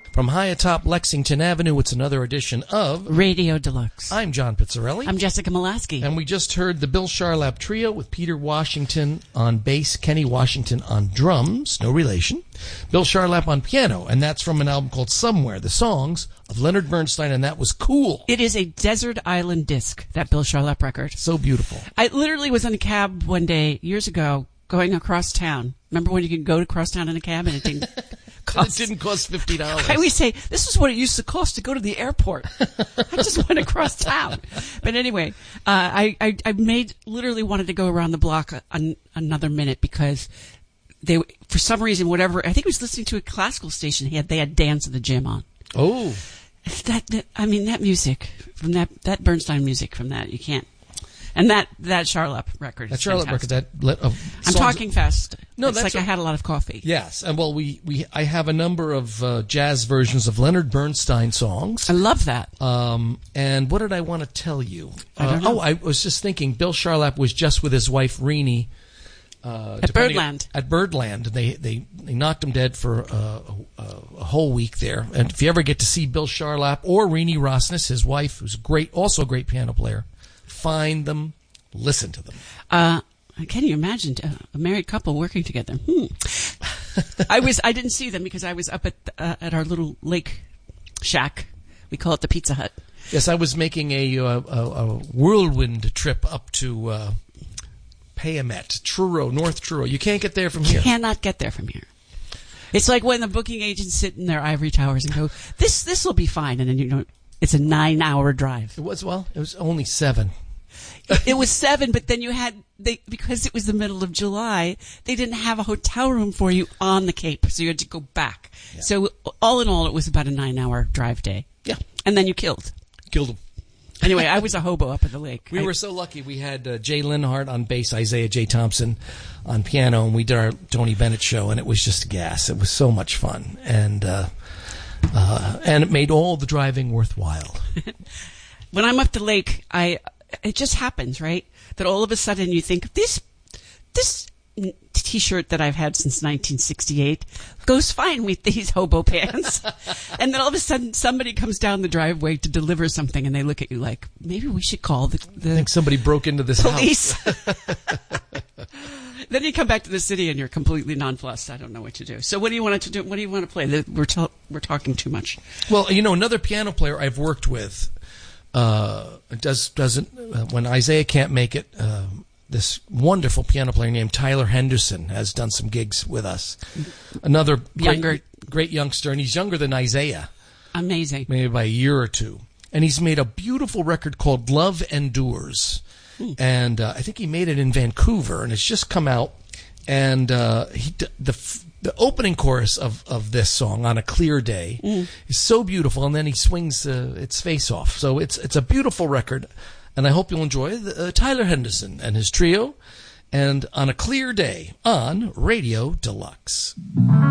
From high atop Lexington Avenue, it's another edition of Radio Deluxe. I'm John Pizzarelli. I'm Jessica Molaski. And we just heard the Bill Charlap Trio with Peter Washington on bass, Kenny Washington on drums, no relation, Bill Charlap on piano, and that's from an album called Somewhere, the songs of Leonard Bernstein, and that was cool. It is a desert island disc, that Bill Charlap record. So beautiful. I literally was in a cab one day, years ago, going across town. Remember when you could go across town in a cab and it didn't cost? It didn't cost $50. I always say, this is what it used to cost to go to the airport. I just went across town. But anyway, I literally wanted to go around the block another minute because they, for some reason, whatever, I think I was listening to a classical station, they had Dance at the Gym on. Oh. That music, from that Bernstein music from that, you can't. And that Charlap record. That Charlap record. I'm talking fast. No, it's like I had a lot of coffee. Yes, and well, I have a number of jazz versions of Leonard Bernstein songs. I love that. And what did I want to tell you? I don't know. I was just thinking. Bill Charlap was just with his wife Renee at Birdland. At Birdland, they knocked him dead for a whole week there. And if you ever get to see Bill Charlap or Renee Rosnes, his wife, who's also a great piano player, find them, listen to them. Can you imagine a married couple working together? I didn't see them because I was up at our little lake shack. We call it the Pizza Hut. Yes, I was making a whirlwind trip up to Payamet, Truro, North Truro. You can't get there from here. You cannot get there from here. It's like when the booking agents sit in their ivory towers and go, "This will be fine," and then it's a 9-hour drive. It was only 7. It was 7, but then because it was the middle of July, they didn't have a hotel room for you on the Cape, so you had to go back. Yeah. So all in all, it was about a 9-hour drive day. Yeah. And then you killed them. Anyway, I was a hobo up at the lake. We were so lucky. We had Jay Linhart on bass, Isaiah J. Thompson on piano, and we did our Tony Bennett show, and it was just gas. It was so much fun, and it made all the driving worthwhile. When I'm up the lake, it just happens, right? That all of a sudden you think, this T-shirt that I've had since 1968 goes fine with these hobo pants. And then all of a sudden somebody comes down the driveway to deliver something and they look at you like, maybe we should call the I think somebody broke into this police. house. Then you come back to the city and you're completely nonplussed. I don't know what to do. So what do you want to do? What do you want to play? We're talking too much. Well, another piano player I've worked with when Isaiah can't make it, this wonderful piano player named Tyler Henderson has done some gigs with us. Another great youngster, and he's younger than Isaiah. Amazing. Maybe by a year or two. And he's made a beautiful record called Love Endures. And I think he made it in Vancouver, and it's just come out. And the opening chorus of this song, On a Clear Day, is so beautiful, and then he swings its face off. So it's a beautiful record, and I hope you'll enjoy Tyler Henderson and his trio, and On a Clear Day on Radio Deluxe.